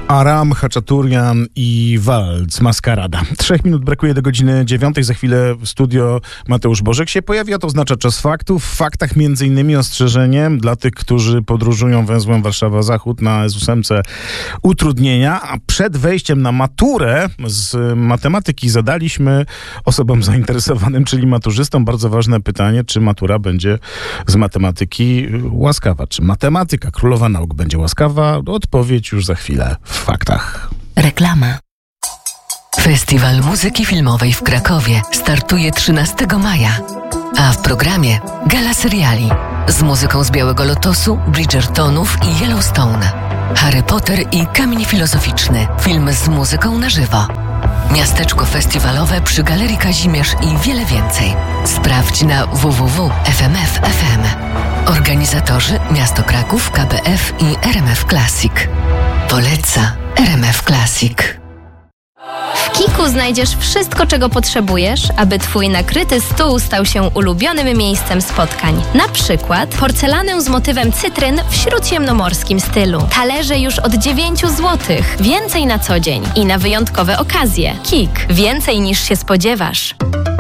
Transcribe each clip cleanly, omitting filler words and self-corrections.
Aram Hachaturian i Walc Maskarada. 3 minut brakuje do godziny 9. Za chwilę w studio Mateusz Bożek się pojawi, a to oznacza czas faktów. W faktach m.in. ostrzeżenie dla tych, którzy podróżują węzłem Warszawa-Zachód na S8 utrudnienia, a przed wejściem na maturę z matematyki zadaliśmy osobom zainteresowanym, czyli maturzystom, bardzo ważne pytanie, czy matura będzie z matematyki łaskawa, czy matematyka, królowa nauk, będzie łaskawa? Odpowiedź już za chwilę w faktach. Reklama. Festiwal Muzyki Filmowej w Krakowie startuje 13 maja, a w programie gala seriali z muzyką z Białego Lotosu, Bridgertonów i Yellowstone, Harry Potter i Kamień Filozoficzny, film z muzyką na żywo, miasteczko festiwalowe przy Galerii Kazimierz i wiele więcej. Sprawdź na www.fmf.fm. Organizatorzy Miasto Kraków, KBF i RMF Classic. Poleca RMF Classic. W Kiku znajdziesz wszystko, czego potrzebujesz, aby twój nakryty stół stał się ulubionym miejscem spotkań. Na przykład porcelanę z motywem cytryn w śródziemnomorskim stylu. Talerze już od 9 zł. Więcej na co dzień i na wyjątkowe okazje. Kik. Więcej niż się spodziewasz.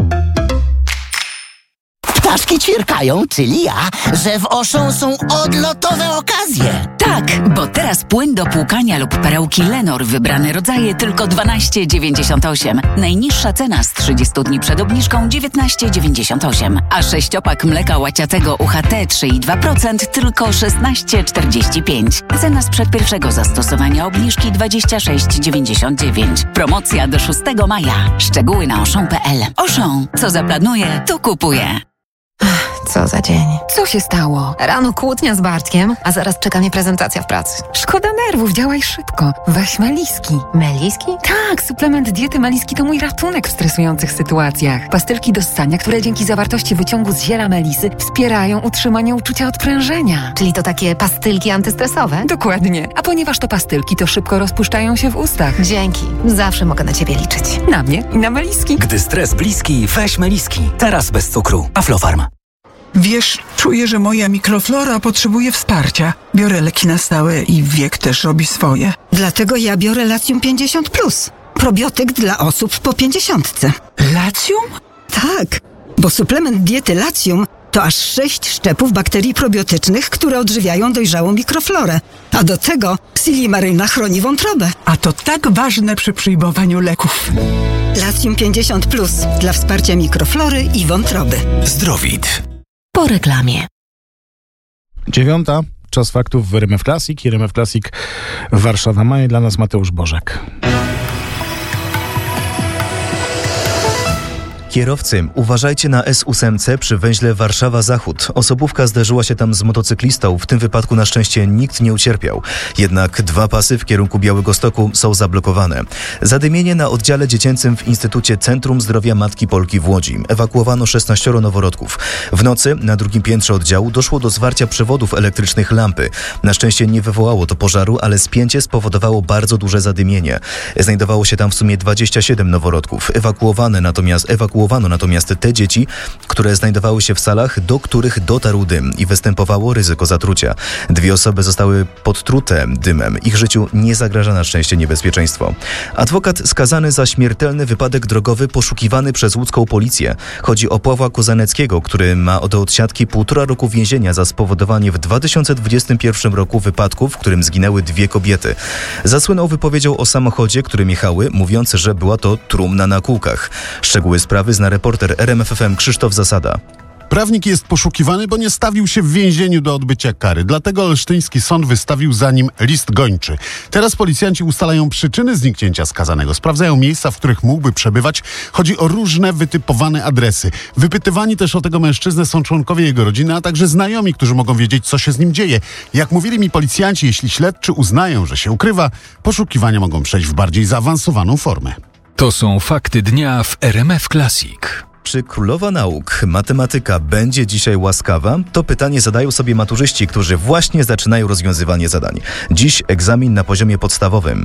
Ptaszki ćwierkają, czyli ja, że w Auchan są odlotowe okazje. Tak, bo teraz płyn do płukania lub perełki Lenor wybrane rodzaje tylko 12,98. Najniższa cena z 30 dni przed obniżką 19,98. A 6-pak mleka łaciatego UHT 3,2% tylko 16,45. Cena sprzed pierwszego zastosowania obniżki 26,99. Promocja do 6 maja. Szczegóły na auchan.pl. Auchan. Co zaplanuje, to kupuje. Co za dzień. Co się stało? Rano kłótnia z Bartkiem, a zaraz czeka mnie prezentacja w pracy. Szkoda nerwów, działaj szybko. Weź Meliski. Meliski? Tak, suplement diety Meliski to mój ratunek w stresujących sytuacjach. Pastylki do ssania, które dzięki zawartości wyciągu z ziela melisy wspierają utrzymanie uczucia odprężenia. Czyli to takie pastylki antystresowe? Dokładnie. A ponieważ to pastylki, to szybko rozpuszczają się w ustach. Dzięki. Zawsze mogę na ciebie liczyć. Na mnie i na Meliski. Gdy stres bliski, weź Meliski. Teraz bez cukru. Aflofarm. Wiesz, czuję, że moja mikroflora potrzebuje wsparcia. Biorę leki na stałe i wiek też robi swoje. Dlatego ja biorę Latium 50+. Probiotyk dla osób po 50. Latium? Tak, bo suplement diety Latium to aż 6 szczepów bakterii probiotycznych, które odżywiają dojrzałą mikroflorę. A do tego Silimaryna chroni wątrobę. A to tak ważne przy przyjmowaniu leków. Latium 50+ dla wsparcia mikroflory i wątroby. Zdrowit. Po reklamie. 9. Czas faktów w RMF Classic. RMF Classic Warszawa Maja. Dla nas Mateusz Bożek. Kierowcy, uważajcie na S8 przy węźle Warszawa-Zachód. Osobówka zderzyła się tam z motocyklistą. W tym wypadku na szczęście nikt nie ucierpiał. Jednak 2 pasy w kierunku Białegostoku są zablokowane. Zadymienie na oddziale dziecięcym w Instytucie Centrum Zdrowia Matki Polki w Łodzi. Ewakuowano 16 noworodków. W nocy na 2. piętrze oddziału doszło do zwarcia przewodów elektrycznych lampy. Na szczęście nie wywołało to pożaru, ale spięcie spowodowało bardzo duże zadymienie. Znajdowało się tam w sumie 27 noworodków. Ewakuowano natomiast te dzieci, które znajdowały się w salach, do których dotarł dym i występowało ryzyko zatrucia. 2 osoby zostały podtrute dymem. Ich życiu nie zagraża na szczęście niebezpieczeństwo. Adwokat skazany za śmiertelny wypadek drogowy poszukiwany przez łódzką policję. Chodzi o Pawła Kozaneckiego, który ma do odsiadki 1,5 roku więzienia za spowodowanie w 2021 roku wypadku, w którym zginęły 2 kobiety. Zasłynął wypowiedzią o samochodzie, którym jechały, mówiąc, że była to trumna na kółkach. Szczegóły sprawy zna reporter RMF FM Krzysztof Zasada. Prawnik jest poszukiwany, bo nie stawił się w więzieniu do odbycia kary. Dlatego olsztyński sąd wystawił za nim list gończy. Teraz policjanci ustalają przyczyny zniknięcia skazanego. Sprawdzają miejsca, w których mógłby przebywać. Chodzi o różne wytypowane adresy. Wypytywani też o tego mężczyznę są członkowie jego rodziny, a także znajomi, którzy mogą wiedzieć, co się z nim dzieje. Jak mówili mi policjanci, jeśli śledczy uznają, że się ukrywa, poszukiwania mogą przejść w bardziej zaawansowaną formę. To są fakty dnia w RMF Classic. Czy królowa nauk, matematyka, będzie dzisiaj łaskawa? To pytanie zadają sobie maturzyści, którzy właśnie zaczynają rozwiązywanie zadań. Dziś egzamin na poziomie podstawowym.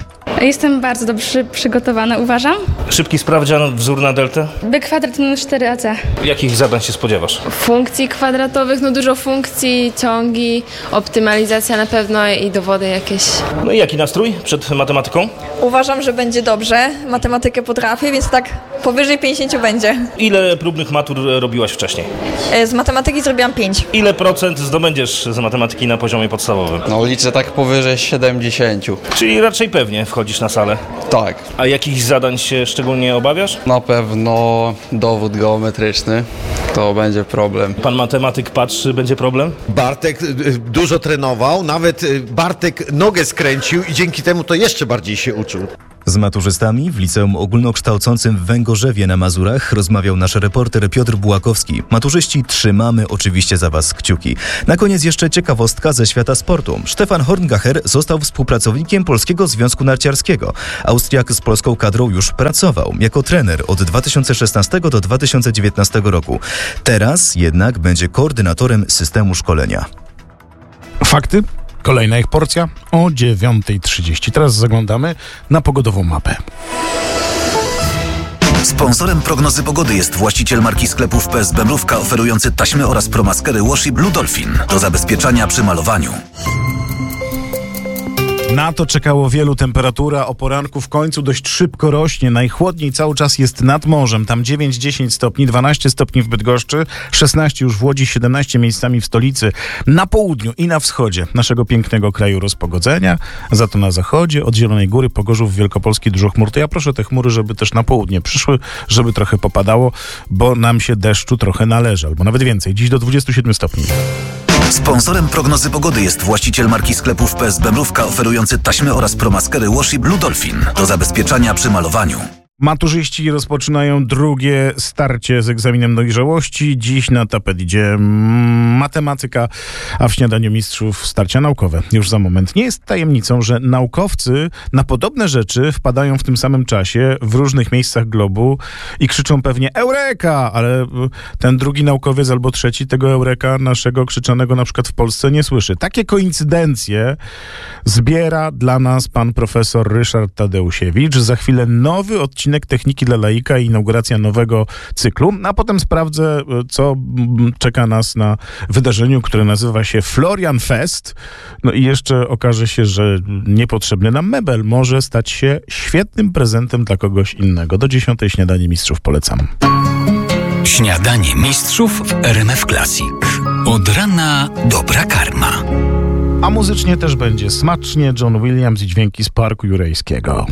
Jestem bardzo dobrze przygotowana, uważam. Szybki sprawdzian, wzór na deltę. B kwadrat minus 4ac. Jakich zadań się spodziewasz? Funkcji kwadratowych, dużo funkcji, ciągi, optymalizacja na pewno i dowody jakieś. No i jaki nastrój przed matematyką? Uważam, że będzie dobrze. Matematykę potrafię, więc tak powyżej 50 będzie. Ile próbnych matur robiłaś wcześniej? Z matematyki zrobiłam 5. Ile procent zdobędziesz z matematyki na poziomie podstawowym? Liczę tak powyżej 70. Czyli raczej pewnie wchodzisz na salę? Tak. A jakichś zadań się szczególnie obawiasz? Na pewno dowód geometryczny. To będzie problem. Pan matematyk patrzy, będzie problem? Bartek dużo trenował, nawet Bartek nogę skręcił i dzięki temu to jeszcze bardziej się uczył. Z maturzystami w liceum ogólnokształcącym w Węgorzewie na Mazurach rozmawiał nasz reporter Piotr Bułakowski. Maturzyści, trzymamy oczywiście za was kciuki. Na koniec jeszcze ciekawostka ze świata sportu. Stefan Horngacher został współpracownikiem Polskiego Związku Narciarskiego. Austriak z polską kadrą już pracował jako trener od 2016 do 2019 roku. Teraz jednak będzie koordynatorem systemu szkolenia. Fakty? Kolejna ich porcja o 9:30. Teraz zaglądamy na pogodową mapę. Sponsorem prognozy pogody jest właściciel marki sklepów PSB Mrówka oferujący taśmy oraz promaskery Washi Blue Dolphin do zabezpieczania przy malowaniu. Na to czekało wielu. Temperatura o poranku w końcu dość szybko rośnie. Najchłodniej cały czas jest nad morzem. Tam 9-10 stopni, 12 stopni w Bydgoszczy, 16 już w Łodzi, 17 miejscami w stolicy. Na południu i na wschodzie naszego pięknego kraju rozpogodzenia. Za to na zachodzie, od Zielonej Góry, Pogorzów, Wielkopolski dużo chmur. To ja proszę te chmury, żeby też na południe przyszły, żeby trochę popadało, bo nam się deszczu trochę należy, albo nawet więcej. Dziś do 27 stopni. Sponsorem prognozy pogody jest właściciel marki sklepów PSB Mrówka oferujący taśmy oraz promaskery Washi Blue Dolphin do zabezpieczania przy malowaniu. Maturzyści rozpoczynają drugie starcie z egzaminem dojrzałości. Dziś na tapet idzie matematyka, a w śniadaniu mistrzów starcia naukowe. Już za moment. Nie jest tajemnicą, że naukowcy na podobne rzeczy wpadają w tym samym czasie w różnych miejscach globu i krzyczą pewnie Eureka, ale ten drugi naukowiec albo trzeci tego Eureka naszego krzyczanego na przykład w Polsce nie słyszy. Takie koincydencje zbiera dla nas pan profesor Ryszard Tadeusiewicz. Za chwilę nowy odcinek Techniki dla laika i inauguracja nowego cyklu, a potem sprawdzę, co czeka nas na wydarzeniu, które nazywa się Florian Fest. No i jeszcze okaże się, że niepotrzebny nam mebel może stać się świetnym prezentem dla kogoś innego. Do 10 śniadanie mistrzów polecam. Śniadanie mistrzów w RMF Classic. Od rana dobra karma. A muzycznie też będzie smacznie. John Williams i dźwięki z Parku Jurajskiego.